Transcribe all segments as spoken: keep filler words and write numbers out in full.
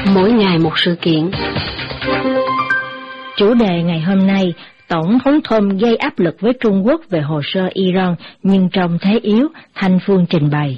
mỗi ngày một sự kiện. Chủ đề ngày hôm nay, Tổng thống Trump gây áp lực với Trung Quốc về hồ sơ Iran nhưng trong thế yếu, Thanh Phương trình bày.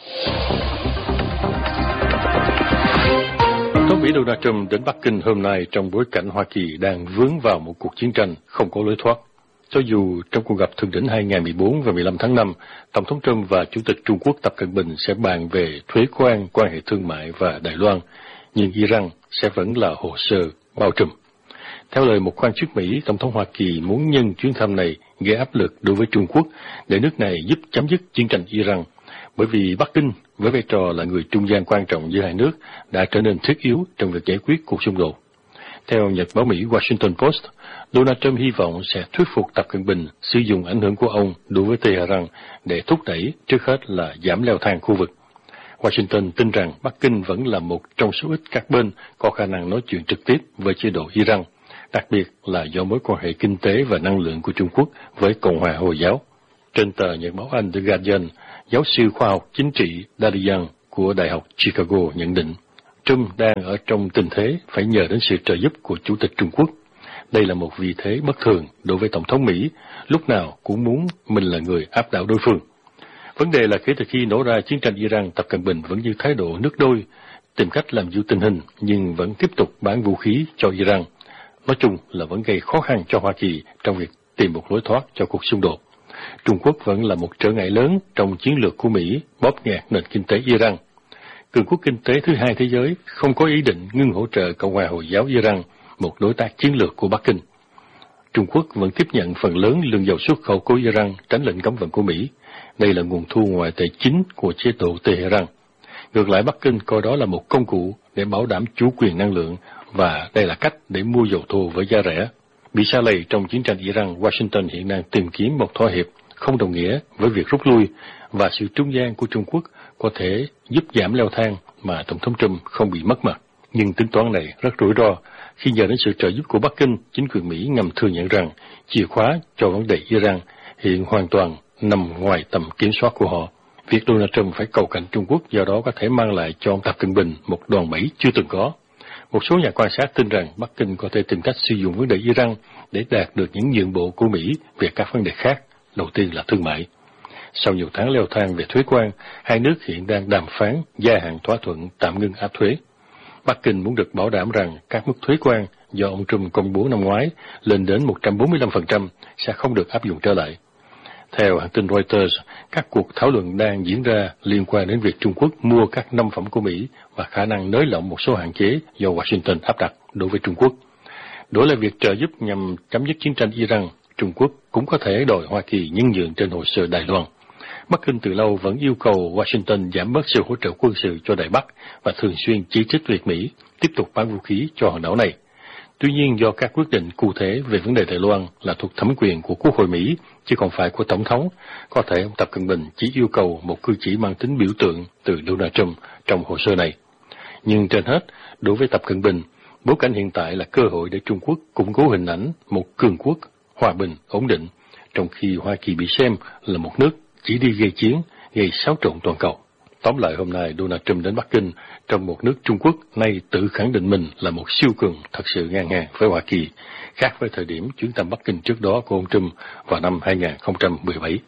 Tổng thống Mỹ Donald Trump đến Bắc Kinh hôm nay trong bối cảnh Hoa Kỳ đang vướng vào một cuộc chiến tranh không có lối thoát. Cho dù trong cuộc gặp thượng đỉnh hai ngày mười bốn và mười lăm tháng năm, Tổng thống Trump và Chủ tịch Trung Quốc Tập Cận Bình sẽ bàn về thuế quan, quan hệ thương mại và Đài Loan, nhưng Iran sẽ vẫn là hồ sơ bao trùm. Theo lời một quan chức Mỹ, Tổng thống Hoa Kỳ muốn nhân chuyến thăm này gây áp lực đối với Trung Quốc để nước này giúp chấm dứt chiến tranh Iran, bởi vì Bắc Kinh với vai trò là người trung gian quan trọng giữa hai nước đã trở nên thiết yếu trong việc giải quyết cuộc xung đột. Theo nhật báo Mỹ Washington Post, Donald Trump hy vọng sẽ thuyết phục Tập Cận Bình sử dụng ảnh hưởng của ông đối với Tehran để thúc đẩy trước hết là giảm leo thang khu vực. Washington tin rằng Bắc Kinh vẫn là một trong số ít các bên có khả năng nói chuyện trực tiếp với chế độ Iran, đặc biệt là do mối quan hệ kinh tế và năng lượng của Trung Quốc với Cộng hòa Hồi giáo. Trên tờ nhật báo Anh The Guardian, giáo sư khoa học chính trị Dadian của Đại học Chicago nhận định, Trump đang ở trong tình thế phải nhờ đến sự trợ giúp của Chủ tịch Trung Quốc. Đây là một vị thế bất thường đối với Tổng thống Mỹ, lúc nào cũng muốn mình là người áp đảo đối phương. Vấn đề là kể từ khi nổ ra chiến tranh Iran, Tập Cận Bình vẫn giữ thái độ nước đôi, tìm cách làm dịu tình hình nhưng vẫn tiếp tục bán vũ khí cho Iran. Nói chung là vẫn gây khó khăn cho Hoa Kỳ trong việc tìm một lối thoát cho cuộc xung đột. Trung Quốc vẫn là một trở ngại lớn trong chiến lược của Mỹ bóp nghẹt nền kinh tế Iran. Cường quốc kinh tế thứ hai thế giới không có ý định ngưng hỗ trợ Cộng hòa Hồi giáo Iran, một đối tác chiến lược của Bắc Kinh. Trung Quốc vẫn tiếp nhận phần lớn lượng dầu xuất khẩu của Iran tránh lệnh cấm vận của Mỹ. Đây là nguồn thu ngoại tệ chính của chế độ Tehran. Ngược lại, Bắc Kinh coi đó là một công cụ để bảo đảm chủ quyền năng lượng và đây là cách để mua dầu thô với giá rẻ. Bị sa lầy trong chiến tranh Iran, Washington hiện đang tìm kiếm một thỏa hiệp không đồng nghĩa với việc rút lui và sự trung gian của Trung Quốc có thể giúp giảm leo thang mà Tổng thống Trump không bị mất mặt. Nhưng tính toán này rất rủi ro khi nhờ đến sự trợ giúp của Bắc Kinh, chính quyền Mỹ ngầm thừa nhận rằng chìa khóa cho vấn đề Iran hiện hoàn toàn nằm ngoài tầm kiểm soát của họ. Việc Donald Trump phải cầu cạnh Trung Quốc do đó có thể mang lại cho ông Tập Cận Bình một đòn bẩy chưa từng có. Một số nhà quan sát tin rằng Bắc Kinh có thể tìm cách sử dụng vấn đề Iran để đạt được những nhượng bộ của Mỹ về các vấn đề khác, đầu tiên là thương mại. Sau nhiều tháng leo thang về thuế quan, hai nước hiện đang đàm phán gia hạn thỏa thuận tạm ngưng áp thuế. Bắc Kinh muốn được bảo đảm rằng các mức thuế quan do ông Trump công bố năm ngoái lên đến một trăm bốn mươi lăm phần trăm sẽ không được áp dụng trở lại. Theo hãng tin Reuters, các cuộc thảo luận đang diễn ra liên quan đến việc Trung Quốc mua các nông phẩm của Mỹ và khả năng nới lỏng một số hạn chế do Washington áp đặt đối với Trung Quốc. Đối lại việc trợ giúp nhằm chấm dứt chiến tranh Iran, Trung Quốc cũng có thể đòi Hoa Kỳ nhân nhượng trên hồ sơ Đài Loan. Bắc Kinh từ lâu vẫn yêu cầu Washington giảm bớt sự hỗ trợ quân sự cho Đài Bắc và thường xuyên chỉ trích việc Mỹ tiếp tục bán vũ khí cho hòn đảo này. Tuy nhiên, do các quyết định cụ thể về vấn đề Đài Loan là thuộc thẩm quyền của Quốc hội Mỹ, chứ không phải của Tổng thống, có thể ông Tập Cận Bình chỉ yêu cầu một cử chỉ mang tính biểu tượng từ Donald Trump trong hồ sơ này. Nhưng trên hết, đối với Tập Cận Bình, bối cảnh hiện tại là cơ hội để Trung Quốc củng cố hình ảnh một cường quốc, hòa bình, ổn định, trong khi Hoa Kỳ bị xem là một nước chỉ đi gây chiến, gây xáo trộn toàn cầu. Tóm lại, hôm nay Donald Trump đến Bắc Kinh trong một nước Trung Quốc nay tự khẳng định mình là một siêu cường thật sự ngang hàng với Hoa Kỳ, khác với thời điểm chuyến thăm Bắc Kinh trước đó của ông Trump vào năm hai nghìn không trăm mười bảy.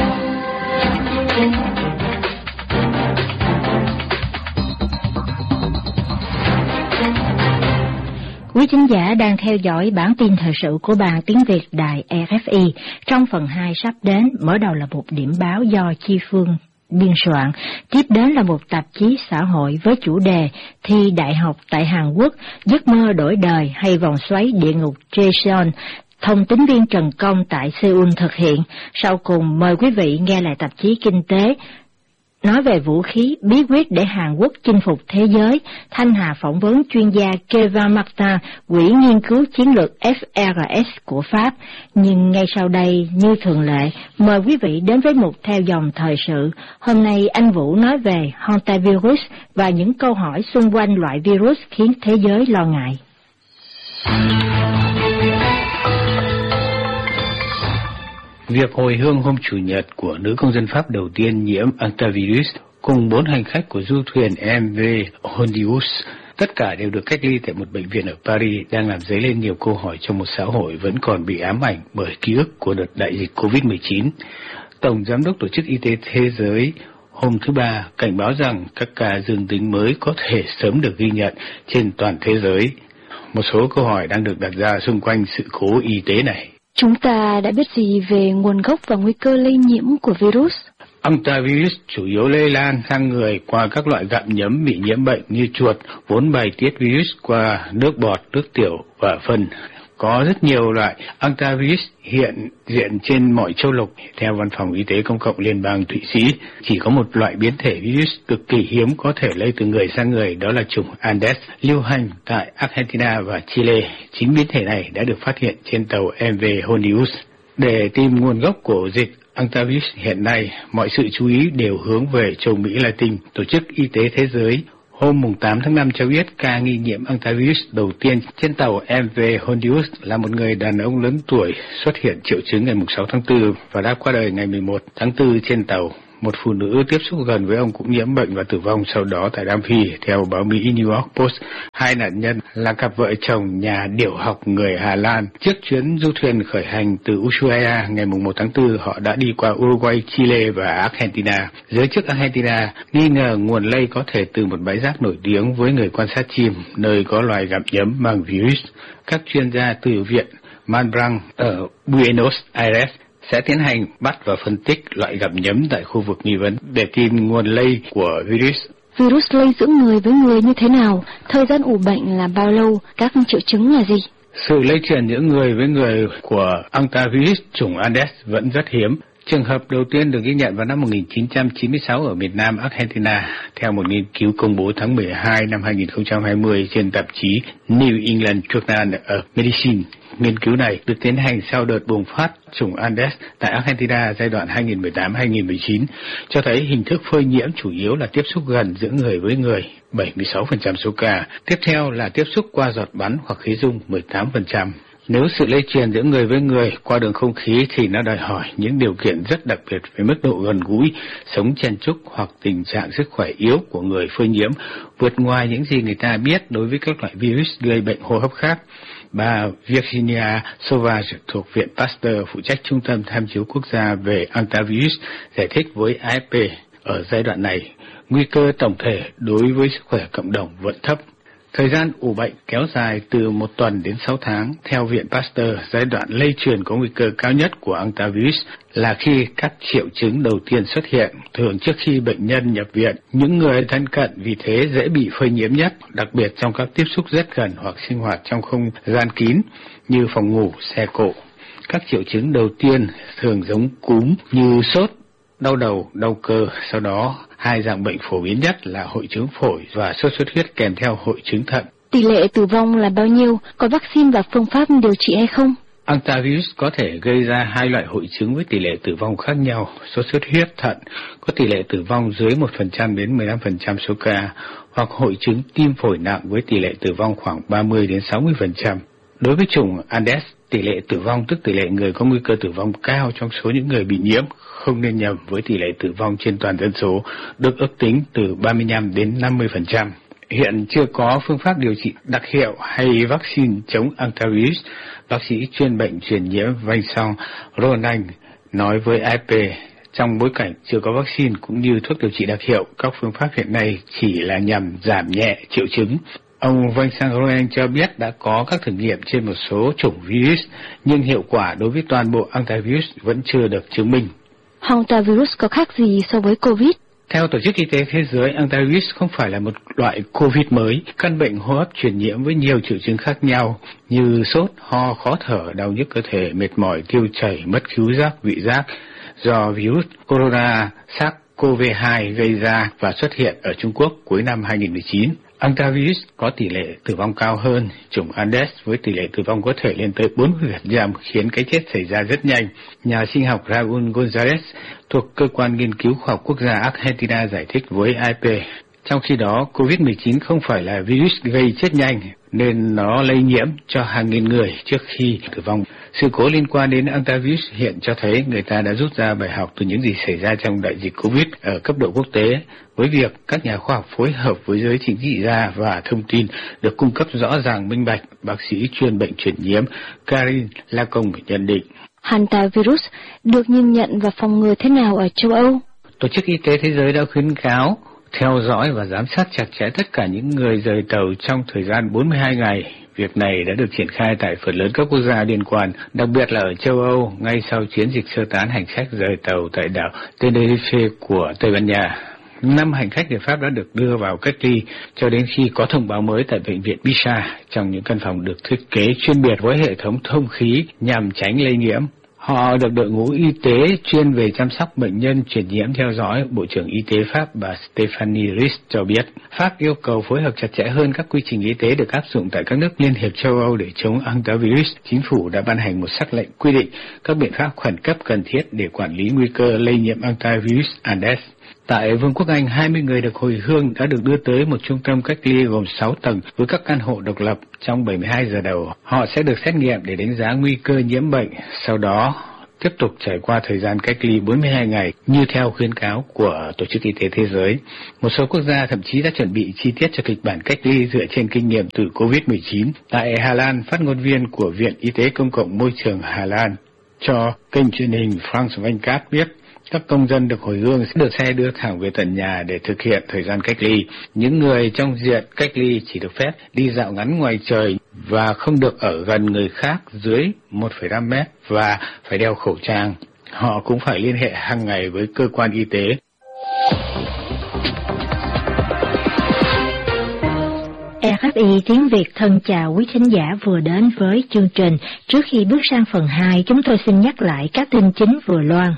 Quý thính giả đang theo dõi bản tin thời sự của Ban Tiếng Việt Đài rờ ép i. Trong phần hai sắp đến, mở đầu là một điểm báo do Chi Phương biên soạn, tiếp đến là một tạp chí xã hội với chủ đề Thi đại học tại Hàn Quốc, giấc mơ đổi đời hay vòng xoáy địa ngục Jason. Thông tín viên Trần Công tại Seoul thực hiện. Sau cùng mời quý vị nghe lại tạp chí Kinh tế nói về vũ khí bí quyết để Hàn Quốc chinh phục thế giới. Thanh Hà phỏng vấn chuyên gia Keva Martin, Quỹ nghiên cứu chiến lược F R S của Pháp. Nhưng ngay sau đây, như thường lệ, mời quý vị đến với một theo dòng thời sự. Hôm nay anh Vũ nói về hantavirus và những câu hỏi xung quanh loại virus khiến thế giới lo ngại. Việc hồi hương hôm Chủ nhật của nữ công dân Pháp đầu tiên nhiễm hantavirus cùng bốn hành khách của du thuyền em vê Hondius Tất cả đều được cách ly tại một bệnh viện ở Paris, đang làm dấy lên nhiều câu hỏi trong một xã hội vẫn còn bị ám ảnh bởi ký ức của đợt đại dịch covid mười chín. Tổng Giám đốc Tổ chức Y tế Thế giới hôm thứ Ba cảnh báo rằng các ca dương tính mới có thể sớm được ghi nhận trên toàn thế giới. Một số câu hỏi đang được đặt ra xung quanh sự cố y tế này. Chúng ta đã biết gì về nguồn gốc và nguy cơ lây nhiễm của virus? Hantavirus chủ yếu lây lan sang người qua các loại gặm nhấm bị nhiễm bệnh như chuột, vốn bài tiết virus qua nước bọt, nước tiểu và phân. Có rất nhiều loại Hantavirus hiện diện trên mọi châu lục. Theo Văn phòng Y tế Công cộng Liên bang Thụy Sĩ, chỉ có một loại biến thể virus cực kỳ hiếm có thể lây từ người sang người, đó là chủng Andes, lưu hành tại Argentina và Chile. Chính biến thể này đã được phát hiện trên tàu em vê Hondius. Để tìm nguồn gốc của dịch Hantavirus hiện nay, mọi sự chú ý đều hướng về châu Mỹ Latin. Tổ chức Y tế Thế giới hôm tám tháng năm cho biết ca nghi nhiễm Hantavirus đầu tiên trên tàu em vê Hondius là một người đàn ông lớn tuổi xuất hiện triệu chứng ngày sáu tháng tư và đã qua đời ngày mười một tháng tư trên tàu. Một phụ nữ tiếp xúc gần với ông cũng nhiễm bệnh và tử vong sau đó tại Nam Phi. Theo báo Mỹ New York Post, hai nạn nhân là cặp vợ chồng nhà điểu học người Hà Lan. Trước chuyến du thuyền khởi hành từ Ushuaia ngày một tháng tư, họ đã đi qua Uruguay, Chile và Argentina. Giới chức Argentina nghi ngờ nguồn lây có thể từ một bãi rác nổi tiếng với người quan sát chim, nơi có loài gặm nhấm mang virus. Các chuyên gia từ Viện Malbrán ở Buenos Aires sẽ tiến hành bắt và phân tích loại gặm nhấm tại khu vực nghi vấn để tìm nguồn lây của virus. Virus lây giữa người với người như thế nào? Thời gian ủ bệnh là bao lâu? Các triệu chứng là gì? Sự lây truyền giữa người với người của Hantavirus chủng Andes vẫn rất hiếm. Trường hợp đầu tiên được ghi nhận vào năm một nghìn chín trăm chín mươi sáu ở miền nam Argentina, theo một nghiên cứu công bố tháng mười hai năm hai nghìn không trăm hai mươi trên tạp chí New England Journal of Medicine. Nghiên cứu này được tiến hành sau đợt bùng phát chủng Andes tại Argentina giai đoạn hai nghìn không trăm mười tám đến hai nghìn không trăm mười chín, cho thấy hình thức phơi nhiễm chủ yếu là tiếp xúc gần giữa người với người, bảy mươi sáu phần trăm số ca. Tiếp theo là tiếp xúc qua giọt bắn hoặc khí dung, mười tám phần trăm. Nếu sự lây truyền giữa người với người qua đường không khí thì nó đòi hỏi những điều kiện rất đặc biệt về mức độ gần gũi, sống chen chúc hoặc tình trạng sức khỏe yếu của người phơi nhiễm, vượt ngoài những gì người ta biết đối với các loại virus gây bệnh hô hấp khác. Bà Virginia Sauvage thuộc Viện Pasteur phụ trách Trung tâm Tham chiếu Quốc gia về Hantavirus giải thích với a ép pê, ở giai đoạn này, nguy cơ tổng thể đối với sức khỏe cộng đồng vẫn thấp. Thời gian ủ bệnh kéo dài từ một tuần đến sáu tháng. Theo Viện Pasteur, giai đoạn lây truyền có nguy cơ cao nhất của Hantavirus là khi các triệu chứng đầu tiên xuất hiện, thường trước khi bệnh nhân nhập viện. Những người thân cận vì thế dễ bị phơi nhiễm nhất, đặc biệt trong các tiếp xúc rất gần hoặc sinh hoạt trong không gian kín như phòng ngủ, xe cộ. Các triệu chứng đầu tiên thường giống cúm như sốt, đau đầu, đau cơ. Sau đó, hai dạng bệnh phổ biến nhất là hội chứng phổi và sốt xuất huyết kèm theo hội chứng thận. Tỷ lệ tử vong là bao nhiêu? Có vaccine và phương pháp điều trị hay không? Hantavirus có thể gây ra hai loại hội chứng với tỷ lệ tử vong khác nhau. Sốt xuất huyết thận có tỷ lệ tử vong dưới một phần trăm đến mười lăm phần trăm số ca, hoặc hội chứng tim phổi nặng với tỷ lệ tử vong khoảng ba mươi đến sáu mươi phần trăm. Đối với chủng Andes, tỷ lệ tử vong tức tỷ lệ người có nguy cơ tử vong cao trong số những người bị nhiễm không nên nhầm với tỷ lệ tử vong trên toàn dân số, được ước tính từ ba mươi lăm đến năm mươi phần trăm. Hiện chưa có phương pháp điều trị đặc hiệu hay vaccine chống Hantavirus. Bác sĩ chuyên bệnh truyền nhiễm Vincent Ronan nói với a ép pê, trong bối cảnh chưa có vaccine cũng như thuốc điều trị đặc hiệu, các phương pháp hiện nay chỉ là nhằm giảm nhẹ triệu chứng. Ông Vincent Ronan cho biết đã có các thử nghiệm trên một số chủng virus, nhưng hiệu quả đối với toàn bộ Hantavirus vẫn chưa được chứng minh. Hantavirus có khác gì so với COVID? Theo Tổ chức Y tế Thế giới, Hantavirus không phải là một loại COVID mới, căn bệnh hô hấp truyền nhiễm với nhiều triệu chứng khác nhau như sốt, ho, khó thở, đau nhức cơ thể, mệt mỏi, tiêu chảy, mất khứu giác, vị giác do virus corona SARS-xê o vê hai gây ra và xuất hiện ở Trung Quốc cuối năm hai nghìn không trăm mười chín. Hantavirus có tỷ lệ tử vong cao hơn chủng Andes với tỷ lệ tử vong có thể lên tới bốn mươi phần trăm, khiến cái chết xảy ra rất nhanh. Nhà sinh học Raúl González thuộc Cơ quan Nghiên cứu Khoa học Quốc gia Argentina giải thích với a ép pê. Trong khi đó, covid mười chín không phải là virus gây chết nhanh, nên nó lây nhiễm cho hàng nghìn người trước khi tử vong. Sự cố liên quan đến antivirus hiện cho thấy người ta đã rút ra bài học từ những gì xảy ra trong đại dịch Covid ở cấp độ quốc tế, với việc các nhà khoa học phối hợp với giới chính trị gia và thông tin được cung cấp rõ ràng minh bạch. Bác sĩ chuyên bệnh truyền nhiễm Karin Lacombe nhận định. Hantavirus được nhìn nhận và phòng ngừa thế nào ở châu Âu? Tổ chức Y tế Thế giới đã khuyến cáo theo dõi và giám sát chặt chẽ tất cả những người rời tàu trong thời gian bốn mươi hai ngày. Việc này đã được triển khai tại phần lớn các quốc gia liên quan, đặc biệt là ở châu Âu, ngay sau chiến dịch sơ tán hành khách rời tàu tại đảo Tenerife của Tây Ban Nha. Năm hành khách người Pháp đã được đưa vào cách ly cho đến khi có thông báo mới tại bệnh viện Bichat trong những căn phòng được thiết kế chuyên biệt với hệ thống thông khí nhằm tránh lây nhiễm. Họ được đội ngũ y tế chuyên về chăm sóc bệnh nhân truyền nhiễm theo dõi. Bộ trưởng Y tế Pháp bà Stéphanie Ries cho biết, Pháp yêu cầu phối hợp chặt chẽ hơn các quy trình y tế được áp dụng tại các nước Liên hiệp châu Âu để chống antivirus. Chính phủ đã ban hành một sắc lệnh quy định các biện pháp khẩn cấp cần thiết để quản lý nguy cơ lây nhiễm antivirus Andes. Tại Vương quốc Anh, hai mươi người được hồi hương đã được đưa tới một trung tâm cách ly gồm sáu tầng với các căn hộ độc lập. Trong bảy mươi hai giờ đầu, họ sẽ được xét nghiệm để đánh giá nguy cơ nhiễm bệnh, sau đó tiếp tục trải qua thời gian cách ly bốn mươi hai ngày như theo khuyến cáo của Tổ chức Y tế Thế giới. Một số quốc gia thậm chí đã chuẩn bị chi tiết cho kịch bản cách ly dựa trên kinh nghiệm từ covid mười chín. Tại Hà Lan, phát ngôn viên của Viện Y tế Công cộng Môi trường Hà Lan cho kênh truyền hình France Vingt-quatre biết, các công dân được hồi hương sẽ được xe đưa thẳng về tận nhà để thực hiện thời gian cách ly. Những người trong diện cách ly chỉ được phép đi dạo ngắn ngoài trời và không được ở gần người khác dưới một phẩy năm mét và phải đeo khẩu trang. Họ cũng phải liên hệ hàng ngày với cơ quan y tế. rờ ép i tiếng Việt thân chào quý thính giả vừa đến với chương trình. Trước khi bước sang phần hai, chúng tôi xin nhắc lại các tin chính vừa loan.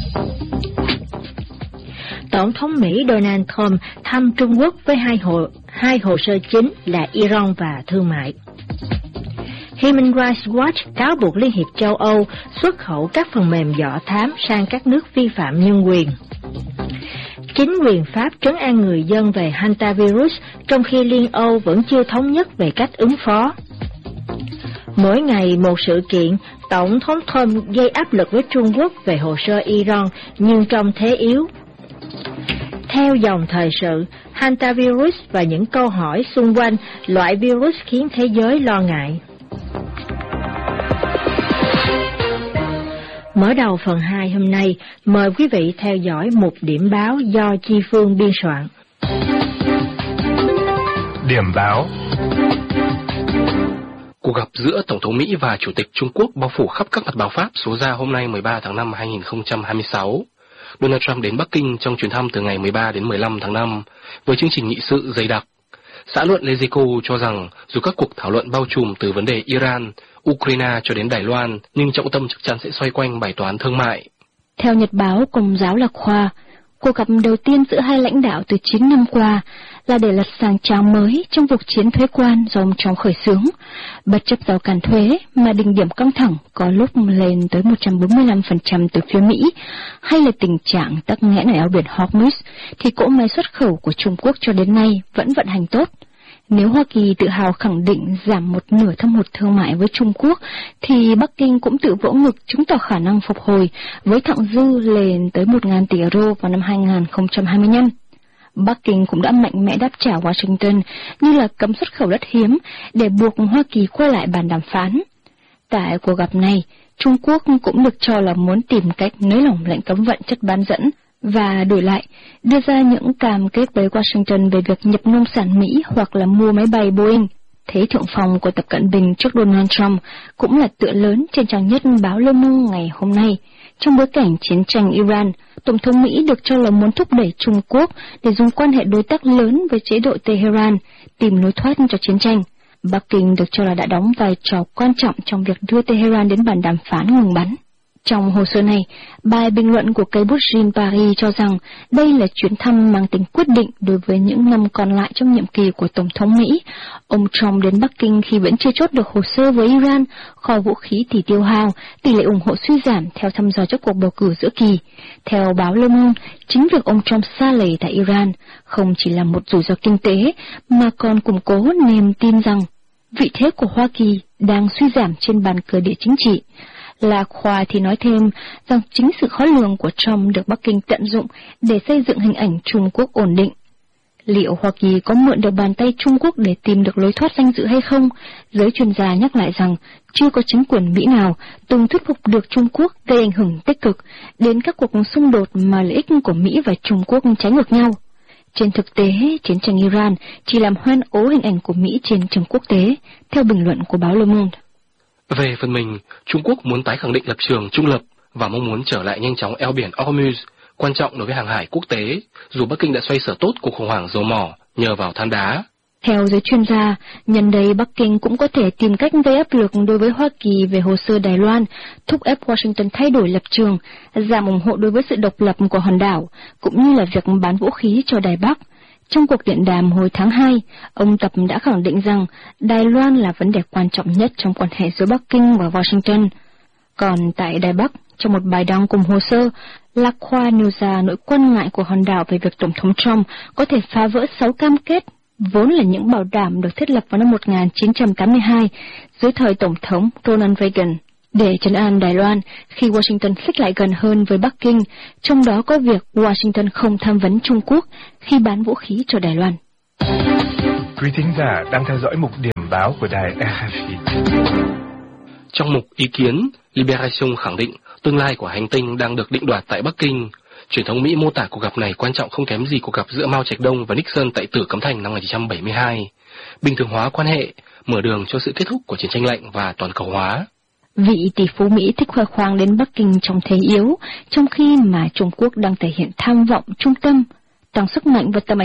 Tổng thống Mỹ Donald Trump thăm Trung Quốc với hai hồ, hai hồ sơ chính là Iran và thương mại. Human Rights Watch cáo buộc Liên hiệp châu Âu xuất khẩu các phần mềm dọ thám sang các nước vi phạm nhân quyền. Chính quyền Pháp trấn an người dân về hantavirus trong khi Liên Âu vẫn chưa thống nhất về cách ứng phó. Mỗi ngày một sự kiện, Tổng thống Trump gây áp lực với Trung Quốc về hồ sơ Iran nhưng trong thế yếu. Theo dòng thời sự, hantavirus và những câu hỏi xung quanh loại virus khiến thế giới lo ngại. Mở đầu phần hai hôm nay, mời quý vị theo dõi một điểm báo do Chi Phương biên soạn. Điểm báo. Cuộc gặp giữa Tổng thống Mỹ và Chủ tịch Trung Quốc bao phủ khắp các mặt báo Pháp số ra hôm nay mười ba tháng năm hai nghìn không trăm hai mươi sáu. Donald Trump đến Bắc Kinh trong chuyến thăm từ ngày mười ba đến mười lăm tháng năm với chương trình nghị sự dày đặc. Xã luận Lezico cho rằng dù các cuộc thảo luận bao trùm từ vấn đề Iran, Ukraine cho đến Đài Loan, nhưng trọng tâm chắc chắn sẽ xoay quanh bài toán thương mại. Theo Nhật báo Công giáo Lạc Khoa, cuộc gặp đầu tiên giữa hai lãnh đạo từ chín năm qua là để lật sang trang mới trong cuộc chiến thuế quan do ông Trump khởi xướng. Bất chấp rào cản thuế mà đỉnh điểm căng thẳng có lúc lên tới một trăm bốn mươi lăm phần trăm từ phía Mỹ, hay là tình trạng tắc nghẽn ở eo biển Hormuz, thì cỗ máy xuất khẩu của Trung Quốc cho đến nay vẫn vận hành tốt. Nếu Hoa Kỳ tự hào khẳng định giảm một nửa thâm hụt thương mại với Trung Quốc, thì Bắc Kinh cũng tự vỗ ngực chứng tỏ khả năng phục hồi với thặng dư lên tới một nghìn tỷ euro vào năm hai nghìn không trăm hai mươi lăm. Bắc Kinh cũng đã mạnh mẽ đáp trả Washington như là cấm xuất khẩu đất hiếm để buộc Hoa Kỳ quay lại bàn đàm phán. Tại cuộc gặp này, Trung Quốc cũng được cho là muốn tìm cách nới lỏng lệnh cấm vận chất bán dẫn và đổi lại đưa ra những cam kết với Washington về việc nhập nông sản Mỹ hoặc là mua máy bay Boeing. Thế thượng phong của Tập Cận Bình trước Donald Trump cũng là tựa lớn trên trang nhất báo Le Monde ngày hôm nay. Trong bối cảnh chiến tranh Iran, Tổng thống Mỹ được cho là muốn thúc đẩy Trung Quốc để dùng quan hệ đối tác lớn với chế độ Tehran tìm lối thoát cho chiến tranh. Bắc Kinh được cho là đã đóng vai trò quan trọng trong việc đưa Tehran đến bàn đàm phán ngừng bắn. Trong hồ sơ này, bài bình luận của cây bút Jean Paris cho rằng đây là chuyến thăm mang tính quyết định đối với những năm còn lại trong nhiệm kỳ của Tổng thống Mỹ. Ông Trump đến Bắc Kinh khi vẫn chưa chốt được hồ sơ với Iran, kho vũ khí thì tiêu hao, tỷ lệ ủng hộ suy giảm theo thăm dò trước cuộc bầu cử giữa kỳ. Theo báo Le Monde, chính việc ông Trump xa lầy tại Iran không chỉ là một rủi ro kinh tế, mà còn củng cố niềm tin rằng vị thế của Hoa Kỳ đang suy giảm trên bàn cờ địa chính trị. Lạc Khoa thì nói thêm rằng chính sự khó lường của Trump được Bắc Kinh tận dụng để xây dựng hình ảnh Trung Quốc ổn định. Liệu Hoa Kỳ có mượn được bàn tay Trung Quốc để tìm được lối thoát danh dự hay không? Giới chuyên gia nhắc lại rằng chưa có chính quyền Mỹ nào từng thuyết phục được Trung Quốc gây ảnh hưởng tích cực đến các cuộc xung đột mà lợi ích của Mỹ và Trung Quốc trái ngược nhau. Trên thực tế, chiến tranh Iran chỉ làm hoen ố hình ảnh của Mỹ trên trường quốc tế, theo bình luận của báo Le Monde. Về phần mình, Trung Quốc muốn tái khẳng định lập trường trung lập và mong muốn trở lại nhanh chóng eo biển Hormuz, quan trọng đối với hàng hải quốc tế, dù Bắc Kinh đã xoay sở tốt cuộc khủng hoảng dầu mỏ nhờ vào than đá. Theo giới chuyên gia, nhân đây Bắc Kinh cũng có thể tìm cách gây áp lực đối với Hoa Kỳ về hồ sơ Đài Loan, thúc ép Washington thay đổi lập trường, giảm ủng hộ đối với sự độc lập của hòn đảo, cũng như là việc bán vũ khí cho Đài Bắc. Trong cuộc điện đàm hồi tháng hai, ông Tập đã khẳng định rằng Đài Loan là vấn đề quan trọng nhất trong quan hệ giữa Bắc Kinh và Washington. Còn tại Đài Bắc, trong một bài đăng cùng hồ sơ, Lạc Khoa nêu ra nỗi quan ngại của hòn đảo về việc Tổng thống Trump có thể phá vỡ sáu cam kết, vốn là những bảo đảm được thiết lập vào năm một nghìn chín trăm tám mươi hai dưới thời Tổng thống Ronald Reagan, để trấn an Đài Loan khi Washington xích lại gần hơn với Bắc Kinh, trong đó có việc Washington không tham vấn Trung Quốc khi bán vũ khí cho Đài Loan. Quý thính giả đang theo dõi mục điểm báo của đài rờ ép i. Trong mục ý kiến, Liberation khẳng định tương lai của hành tinh đang được định đoạt tại Bắc Kinh. Truyền thông Mỹ mô tả cuộc gặp này quan trọng không kém gì cuộc gặp giữa Mao Trạch-đông và Nixon tại Tử Cấm Thành năm một nghìn chín trăm bảy mươi hai. Bình thường hóa quan hệ, mở đường cho sự kết thúc của chiến tranh lạnh và toàn cầu hóa. Vị tỷ phú Mỹ thích khoe khoang đến Bắc Kinh trong thế yếu, trong khi mà Trung Quốc đang thể hiện tham vọng trung tâm, tăng sức mạnh và tầm ảnh